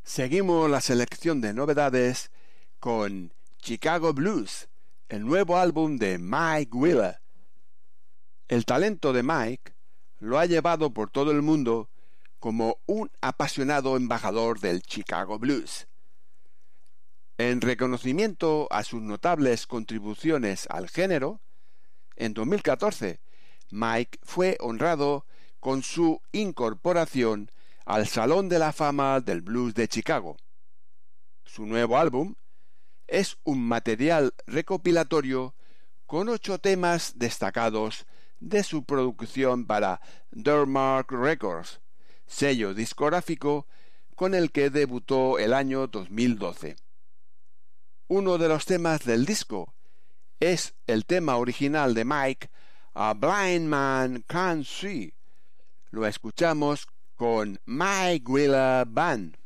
Seguimos la selección de novedades con Chicago Blues, el nuevo álbum de Mike Wheeler. El talento de Mike lo ha llevado por todo el mundo como un apasionado embajador del Chicago Blues. En reconocimiento a sus notables contribuciones al género, en 2014 Mike fue honrado con su incorporación al Salón de la Fama del Blues de Chicago. Su nuevo álbum es un material recopilatorio con 8 temas destacados de su producción para Dermark Records, sello discográfico con el que debutó el año 2012. Uno de los temas del disco es el tema original de Mike, A Blind Man Can't See. Lo escuchamos con Mike Wheeler Band.